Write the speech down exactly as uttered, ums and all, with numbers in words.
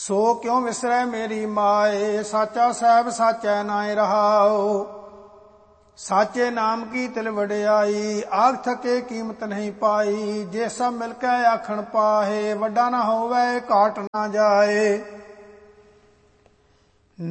सो क्यों विसरै मेरी माए, साचा साहब साचै नाय रहाओ। साचे नाम की तिल वडियाई, आग थके कीमत नहीं पाई। जे सब मिलकै आखण पाहे, वड्डा ना होवै घाट ना जाए।